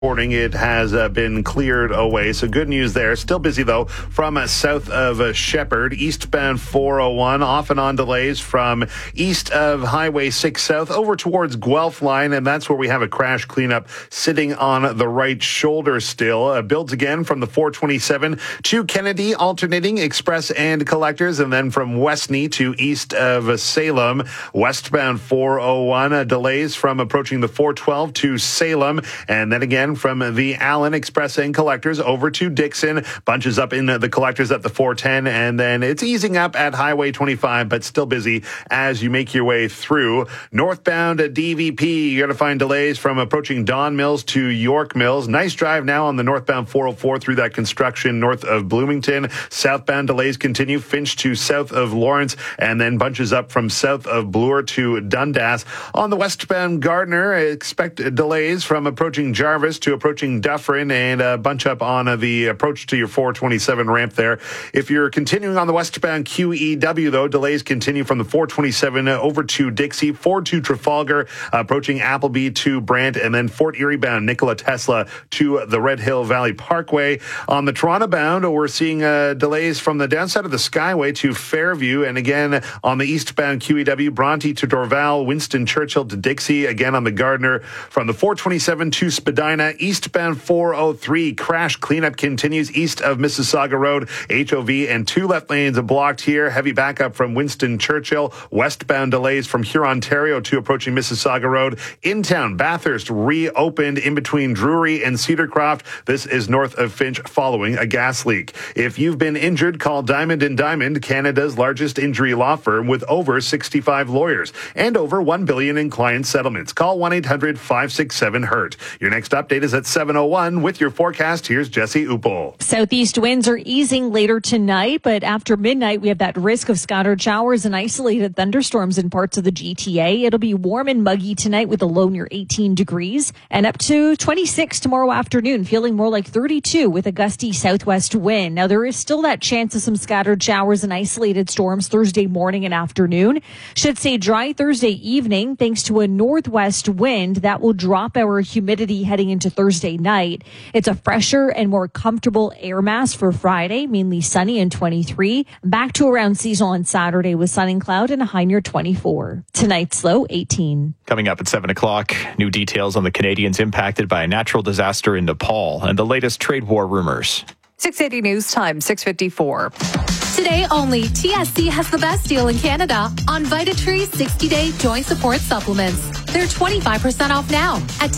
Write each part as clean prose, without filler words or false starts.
Reporting it has been cleared away. So good news there. Still busy, though, from south of Shepherd. Eastbound 401, off and on delays from east of Highway 6 South over towards Guelph line. And that's where we have a crash cleanup sitting on the right shoulder still. Builds again from the 427 to Kennedy, alternating express and collectors. And then from Westney to east of Salem. Westbound 401, delays from approaching the 412 to Salem. And then again, from the Allen Express and Collectors over to Dixon. Bunches up in the Collectors at the 410, and then it's easing up at Highway 25, but still busy as you make your way through. Northbound DVP, you're going to find delays from approaching Don Mills to York Mills. Nice drive now on the northbound 404 through that construction north of Bloomington. Southbound delays continue. Finch to south of Lawrence, and then bunches up from south of Bloor to Dundas. On the westbound Gardner, expect delays from approaching Jarvis to approaching Dufferin, and a bunch up on the approach to your 427 ramp there. If you're continuing on the westbound QEW, though, delays continue from the 427 over to Dixie, Ford to Trafalgar, approaching Appleby to Brant, and then Fort Erie bound Nikola Tesla to the Red Hill Valley Parkway. On the Toronto bound, we're seeing delays from the downside of the Skyway to Fairview, and again on the eastbound QEW, Bronte to Dorval, Winston Churchill to Dixie, again on the Gardner from the 427 to Spadina. Eastbound 403, crash cleanup continues east of Mississauga Road, HOV, and two left lanes are blocked here. Heavy backup from Winston Churchill. Westbound delays from Huron, Ontario to approaching Mississauga Road. In town, Bathurst reopened in between Drury and Cedarcroft. This is north of Finch following a gas leak. If you've been injured, call Diamond & Diamond, Canada's largest injury law firm with over 65 lawyers and over $1 billion in client settlements. Call 1-800-567-HURT. Your next update is at 7:01. With your forecast, here's Jesse Uppel. Southeast winds are easing later tonight, but after midnight, we have that risk of scattered showers and isolated thunderstorms in parts of the GTA. It'll be warm and muggy tonight with a low near 18 degrees and up to 26 tomorrow afternoon, feeling more like 32 with a gusty southwest wind. Now, there is still that chance of some scattered showers and isolated storms Thursday morning and afternoon. Should stay dry Thursday evening thanks to a northwest wind that will drop our humidity heading into Thursday night. It's a fresher and more comfortable air mass for Friday, mainly sunny and 23. Back to around seasonal on Saturday with sun and cloud and a high near 24. Tonight's low 18. Coming up at 7 o'clock, new details on the Canadians impacted by a natural disaster in Nepal and the latest trade war rumors. 680 News Time, 6:54. Today only, TSC has the best deal in Canada on VitaTree 60-day joint support supplements. They're 25% off now at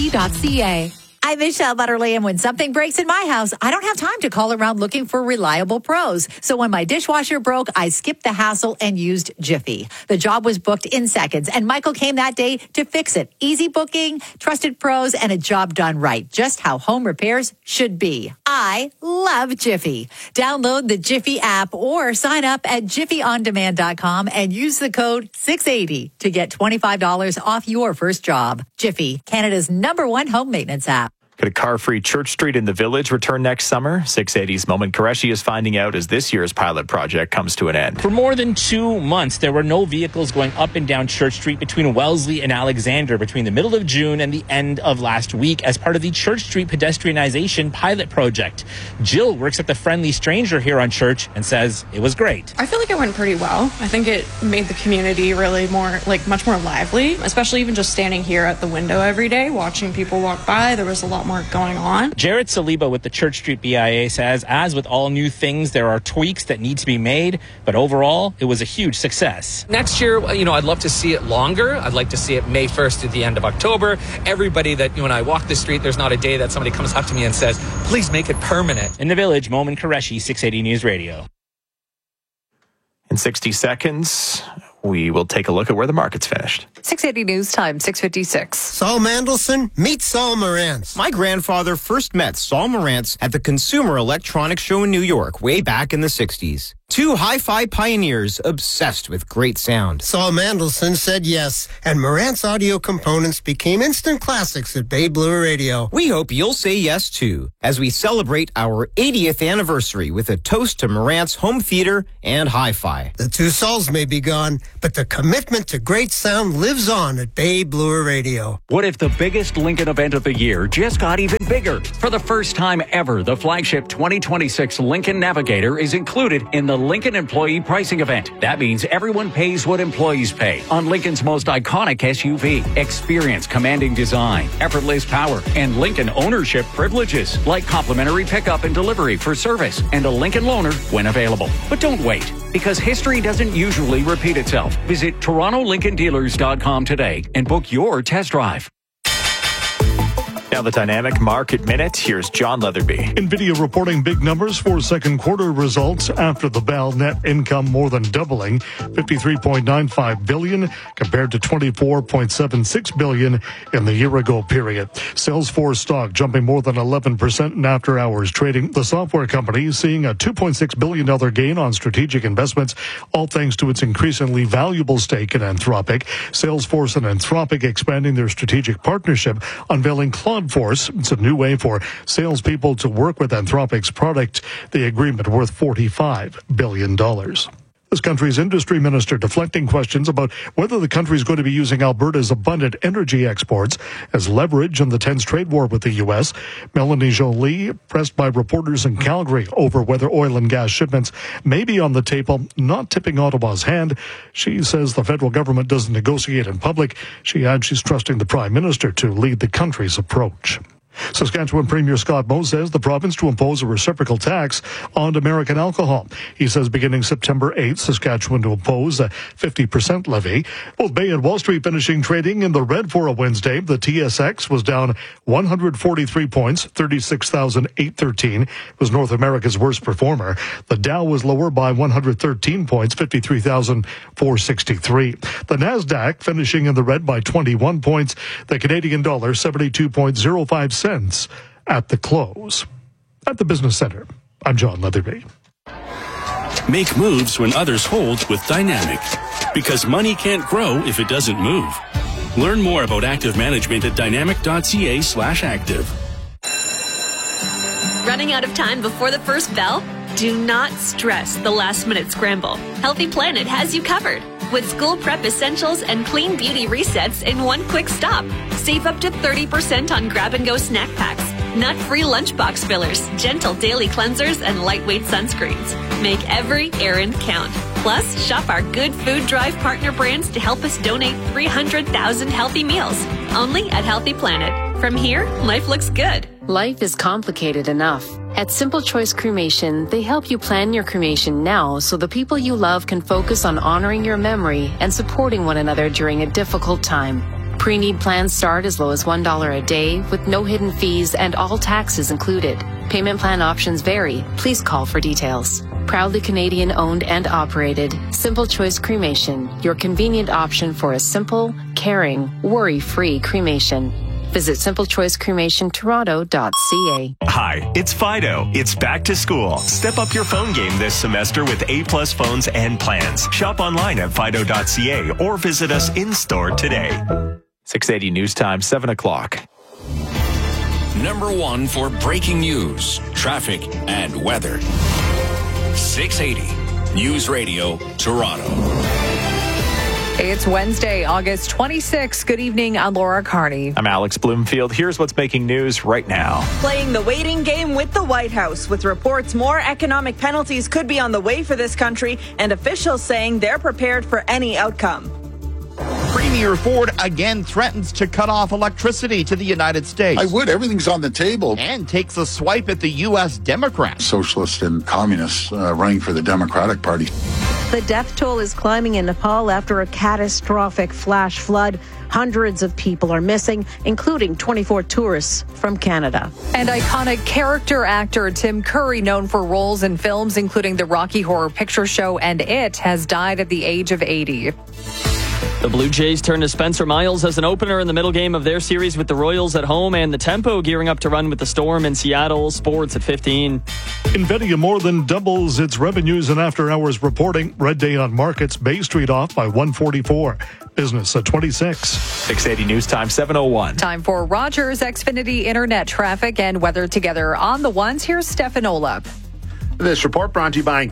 tsc.ca. I'm Michelle Butterly, and when something breaks in my house, I don't have time to call around looking for reliable pros. So when my dishwasher broke, I skipped the hassle and used Jiffy. The job was booked in seconds, and Michael came that day to fix it. Easy booking, trusted pros, and a job done right. Just how home repairs should be. I love Jiffy. Download the Jiffy app or sign up at jiffyondemand.com and use the code 680 to get $25 off your first job. Jiffy, Canada's #1 home maintenance app. Could a car-free Church Street in the Village return next summer? 680's Moment Qureshi is finding out as this year's pilot project comes to an end. For more than 2 months, there were no vehicles going up and down Church Street between Wellesley and Alexander between the middle of June and the end of last week as part of the Church Street pedestrianization pilot project. Jill works at the Friendly Stranger here on Church and says it was great. I feel like it went pretty well. I think it made the community really much more lively, especially even just standing here at the window every day, watching people walk by. There was a lot more going on. Jared Saliba with the Church Street BIA says, as with all new things, there are tweaks that need to be made, but overall, it was a huge success. Next year, I'd love to see it longer. I'd like to see it May 1st to the end of October. Everybody that, when I walk the street, there's not a day that somebody comes up to me and says, please make it permanent. In the Village, Moment Qureshi, 680 News Radio. In 60 seconds, we will take a look at where the market's finished. 680 News Time, 6:56. Saul Mandelson, meet Saul Morantz. My grandfather first met Saul Morantz at the Consumer Electronics Show in New York way back in the 60s. Two hi-fi pioneers obsessed with great sound. Saul Mandelson said yes, and Marantz audio components became instant classics at Bay Blue Radio. We hope you'll say yes, too, as we celebrate our 80th anniversary with a toast to Marantz home theater and hi-fi. The two Sauls may be gone, but the commitment to great sound lives on at Bay Blue Radio. What if the biggest Lincoln event of the year just got even bigger? For the first time ever, the flagship 2026 Lincoln Navigator is included in the Lincoln Employee Pricing Event. That means everyone pays what employees pay on Lincoln's most iconic SUV. Experience commanding design, effortless power, and Lincoln ownership privileges like complimentary pickup and delivery for service and a Lincoln loaner when available. But don't wait, because history doesn't usually repeat itself. Visit TorontoLincolnDealers.com today and book your test drive. Now the Dynamic Market Minute. Here's John Leatherby. NVIDIA reporting big numbers for second quarter results after the bell. Net income more than doubling, $53.95 billion compared to $24.76 billion in the year-ago period. Salesforce stock jumping more than 11% in after-hours trading. The software company seeing a $2.6 billion gain on strategic investments, all thanks to its increasingly valuable stake in Anthropic. Salesforce and Anthropic expanding their strategic partnership, unveiling Force. It's a new way for salespeople to work with Anthropic's product. The agreement worth $45 billion. This country's industry minister deflecting questions about whether the country is going to be using Alberta's abundant energy exports as leverage in the tense trade war with the U.S. Melanie Joly, pressed by reporters in Calgary over whether oil and gas shipments may be on the table, not tipping Ottawa's hand. She says the federal government doesn't negotiate in public. She adds she's trusting the Prime Minister to lead the country's approach. Saskatchewan Premier Scott Moe says the province to impose a reciprocal tax on American alcohol. He says beginning September 8th, Saskatchewan to impose a 50% levy. Both Bay and Wall Street finishing trading in the red for a Wednesday. The TSX was down 143 points, 36,813. It was North America's worst performer. The Dow was lower by 113 points, 53,463. The Nasdaq finishing in the red by 21 points. The Canadian dollar 72.05 cents at the close. At the Business Center, I'm John Leatherby. Make moves when others hold with Dynamic, because money can't grow if it doesn't move. Learn more about active management at dynamic.ca/active. Running out of time before the first bell? Do not stress the last-minute scramble. Healthy Planet has you covered with school prep essentials and clean beauty resets in one quick stop. Save up to 30% on grab-and-go snack packs, nut-free lunchbox fillers, gentle daily cleansers, and lightweight sunscreens. Make every errand count. Plus, shop our Good Food Drive partner brands to help us donate 300,000 healthy meals. Only at Healthy Planet. From here, life looks good. Life is complicated enough. At Simple Choice Cremation, they help you plan your cremation now so the people you love can focus on honoring your memory and supporting one another during a difficult time. Pre-need plans start as low as $1 a day with no hidden fees and all taxes included. Payment plan options vary. Please call for details. Proudly Canadian owned and operated, Simple Choice Cremation, your convenient option for a simple, caring, worry-free cremation. Visit simplechoicecremationtoronto.ca. Hi, it's Fido. It's back to school. Step up your phone game this semester with A-plus phones and plans. Shop online at fido.ca or visit us in-store today. 680 News Time, 7 o'clock. Number one for breaking news, traffic, and weather. 680 News Radio, Toronto. It's Wednesday, August 26th. Good evening. I'm Laura Carney. I'm Alex Bloomfield. Here's what's making news right now. Playing the waiting game with the White House, with reports more economic penalties could be on the way for this country, and officials saying they're prepared for any outcome. Premier Ford again threatens to cut off electricity to the United States. I would. Everything's on the table. And takes a swipe at the U.S. Democrats. Socialists and communists running for the Democratic Party. The death toll is climbing in Nepal after a catastrophic flash flood. Hundreds of people are missing, including 24 tourists from Canada. And iconic character actor Tim Curry, known for roles in films including the Rocky Horror Picture Show and It, has died at the age of 80. The Blue Jays turn to Spencer Miles as an opener in the middle game of their series with the Royals at home, and the Tempo gearing up to run with the Storm in Seattle. Sports at 15. NVIDIA more than doubles its revenues in after-hours reporting. Red day on markets. Bay Street off by 144. Business at 26. 680 News Time, 7:01. Time for Rogers Xfinity Internet traffic and weather together on the ones. Here's Stefan Olaf. This report brought to you by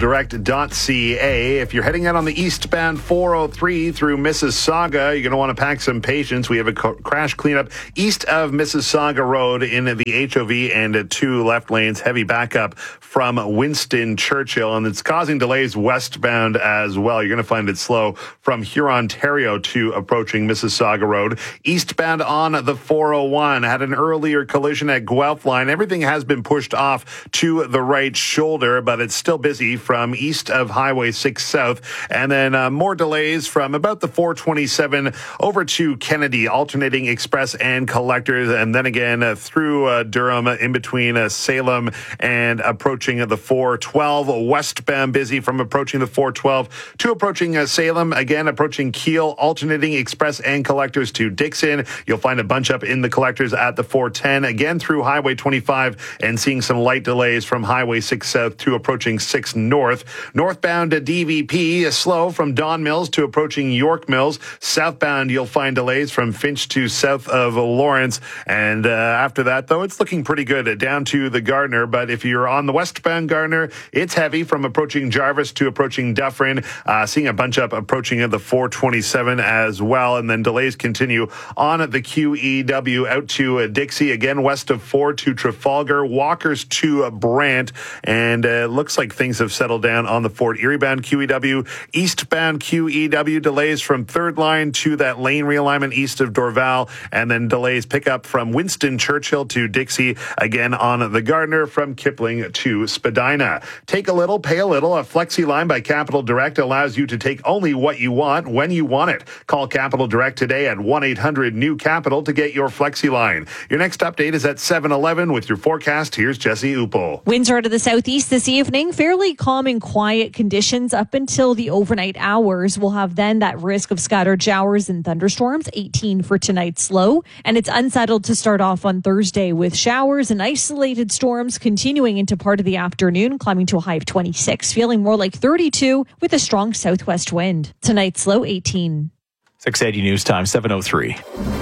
CapitalDirect.ca. If you're heading out on the eastbound 403 through Mississauga, you're going to want to pack some patience. We have a crash cleanup east of Mississauga Road in the HOV and 2 left lanes. Heavy backup from Winston Churchill, and it's causing delays westbound as well. You're going to find it slow from Hurontario to approaching Mississauga Road. Eastbound on the 401 had an earlier collision at Guelph Line. Everything has been pushed off to the right shoulder, but it's still busy from east of Highway 6 South. And then more delays from about the 427 over to Kennedy, alternating express and collectors. And then again through Durham in between Salem and approaching the 412. Westbound busy from approaching the 412 to approaching Salem. Again, approaching Kiel, alternating express and collectors to Dixon. You'll find a bunch up in the collectors at the 410. Again through Highway 25 and seeing some light delays from Highway 6 South to approaching 6 North. Northbound to DVP is slow from Don Mills to approaching York Mills. Southbound, you'll find delays from Finch to south of Lawrence. And after that, though, it's looking pretty good down to the Gardner. But if you're on the westbound Gardner, it's heavy from approaching Jarvis to approaching Dufferin. Seeing a bunch up approaching the 427 as well. And then delays continue on the QEW out to Dixie. Again, west of 4 to Trafalgar. Walkers to Brant. And it looks like things have settled down on the Fort Erie bound QEW. Eastbound QEW delays from Third Line to that lane realignment east of Dorval. And then delays pick up from Winston Churchill to Dixie. Again on the Gardner from Kipling to Spadina. Take a little, pay a little. A Flexi line by Capital Direct allows you to take only what you want when you want it. Call Capital Direct today at 1-800-NEW-CAPITAL to get your Flexi line. Your next update is at 7:11 with your forecast. Here's Jesse Upel. Winds are to the southeast this evening. Fairly calm and quiet conditions up until the overnight hours. We'll have then that risk of scattered showers and thunderstorms, 18 for tonight's low. And it's unsettled to start off on Thursday with showers and isolated storms continuing into part of the afternoon, climbing to a high of 26, feeling more like 32 with a strong southwest wind. Tonight's low 18. 680 News Time, 7:03.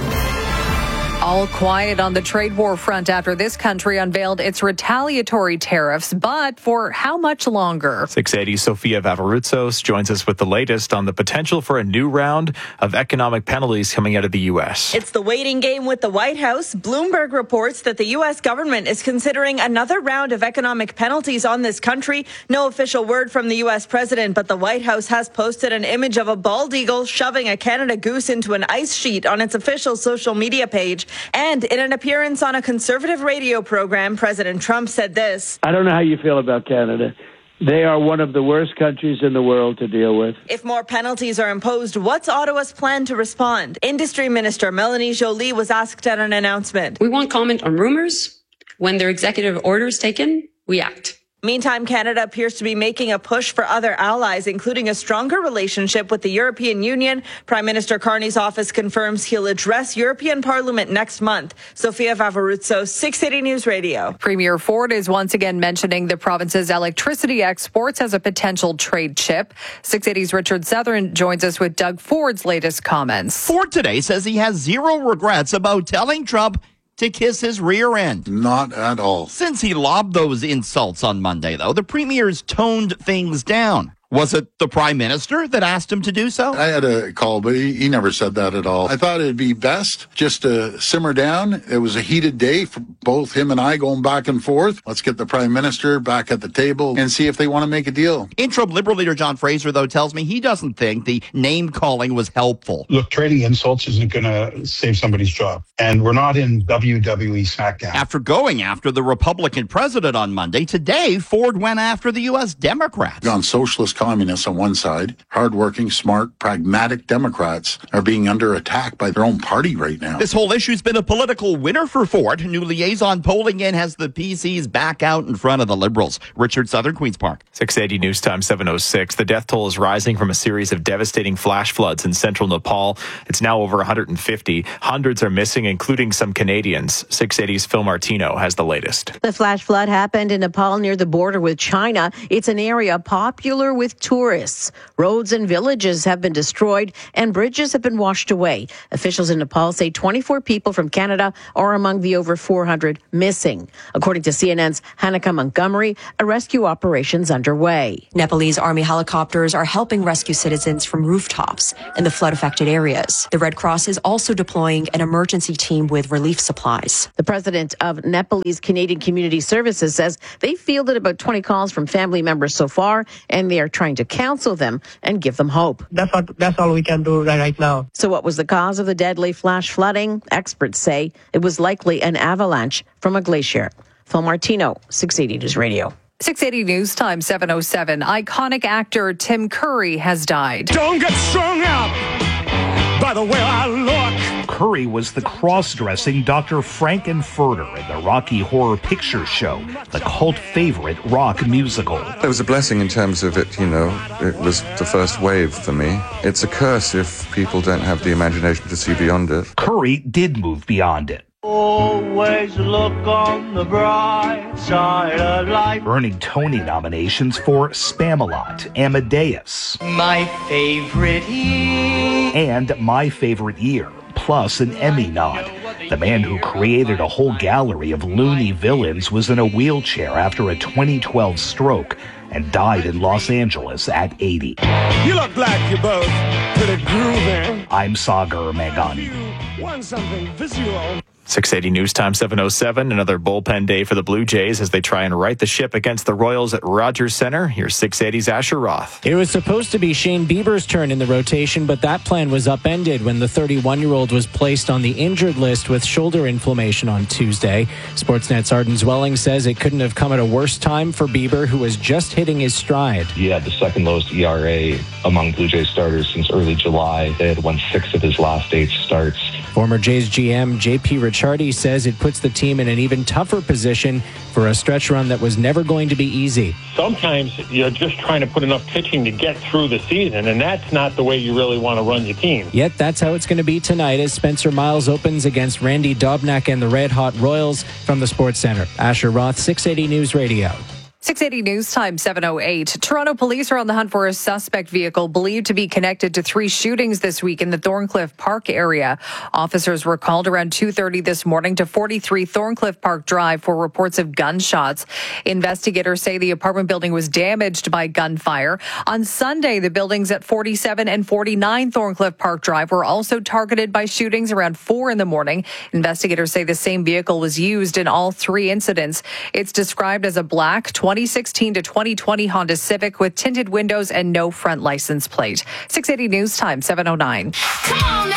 All quiet on the trade war front after this country unveiled its retaliatory tariffs, but for how much longer? 680 Sofia Vavarutsos joins us with the latest on the potential for a new round of economic penalties coming out of the U.S. It's the waiting game with the White House. Bloomberg reports that the U.S. government is considering another round of economic penalties on this country. No official word from the U.S. president, but the White House has posted an image of a bald eagle shoving a Canada goose into an ice sheet on its official social media page. And in an appearance on a conservative radio program, President Trump said this. I don't know how you feel about Canada. They are one of the worst countries in the world to deal with. If more penalties are imposed, what's Ottawa's plan to respond? Industry Minister Melanie Joly was asked at an announcement. We won't comment on rumors. When there are executive orders taken, we act. Meantime, Canada appears to be making a push for other allies, including a stronger relationship with the European Union. Prime Minister Carney's office confirms he'll address European Parliament next month. Sofia Vavarutsos, 680 News Radio. Premier Ford is once again mentioning the province's electricity exports as a potential trade chip. 680's Richard Southern joins us with Doug Ford's latest comments. Ford today says he has zero regrets about telling Trump to kiss his rear end. Not at all. Since he lobbed those insults on Monday, though, the premier's toned things down. Was it the prime minister that asked him to do so? I had a call, but he never said that at all. I thought it'd be best just to simmer down. It was a heated day for both him and I going back and forth. Let's get the prime minister back at the table and see if they want to make a deal. Interim Liberal leader John Fraser, though, tells me he doesn't think the name calling was helpful. Look, trading insults isn't going to save somebody's job. And we're not in WWE SmackDown. After going after the Republican president on Monday, today Ford went after the U.S. Democrats. On socialist communists on one side. Hardworking, smart, pragmatic Democrats are being under attack by their own party right now. This whole issue's been a political winner for Ford. New liaison polling in has the PCs back out in front of the Liberals. Richard Southern, Queen's Park. 680 News Time 7:06. The death toll is rising from a series of devastating flash floods in central Nepal. It's now over 150. Hundreds are missing, including some Canadians. 680's Phil Martino has the latest. The flash flood happened in Nepal near the border with China. It's an area popular with tourists. Roads and villages have been destroyed and bridges have been washed away. Officials in Nepal say 24 people from Canada are among the over 400 missing. According to CNN's Hanika Montgomery, a rescue operation's underway. Nepalese army helicopters are helping rescue citizens from rooftops in the flood-affected areas. The Red Cross is also deploying an emergency team with relief supplies. The president of Nepalese Canadian Community Services says they fielded about 20 calls from family members so far, and they are trying to counsel them and give them hope. That's all we can do right now. So what was the cause of the deadly flash flooding? Experts say it was likely an avalanche from a glacier. Phil Martino, 680 News Radio. 680 News Time 7:07. Iconic actor Tim Curry has died. Don't get strung out by the way I look. Curry was the cross-dressing Dr. Frankenfurter in the Rocky Horror Picture Show, the cult favorite rock musical. It was a blessing in terms of it, it was the first wave for me. It's a curse if people don't have the imagination to see beyond it. Curry did move beyond it. Always look on the bright side of life. Earning Tony nominations for Spamalot, Amadeus, My Favorite Year, and My Favorite Year, plus an Emmy nod. The man who created a whole gallery of loony villains was in a wheelchair after a 2012 stroke and died in Los Angeles at 80. You look like you're both pretty groovy. I'm Sagar Meghani. Want something visual? 680 News Time 7:07. Another bullpen day for the Blue Jays as they try and right the ship against the Royals at Rogers Center. Here's 680's Asher Roth. It was supposed to be Shane Bieber's turn in the rotation, but that plan was upended when the 31-year-old was placed on the injured list with shoulder inflammation on Tuesday. Sportsnet's Arden Zwelling says it couldn't have come at a worse time for Bieber, who was just hitting his stride. He had the second lowest ERA among Blue Jays starters since early July. They had won 6 of his last 8 starts. Former Jays GM J.P. Ricciardi says it puts the team in an even tougher position for a stretch run that was never going to be easy. Sometimes you're just trying to put enough pitching to get through the season, and that's not the way you really want to run your team. Yet that's how it's going to be tonight as Spencer Miles opens against Randy Dobnak and the Red Hot Royals from the Sports Center. Asher Roth, 680 News Radio. 680 News Time 7:08. Toronto police are on the hunt for a suspect vehicle believed to be connected to 3 shootings this week in the Thorncliffe Park area. Officers were called around 2:30 this morning to 43 Thorncliffe Park Drive for reports of gunshots. Investigators say the apartment building was damaged by gunfire. On Sunday, the buildings at 47 and 49 Thorncliffe Park Drive were also targeted by shootings around 4 in the morning. Investigators say the same vehicle was used in all 3 incidents. It's described as a black 2016 to 2020 Honda Civic with tinted windows and no front license plate. 680 News Time 7:09.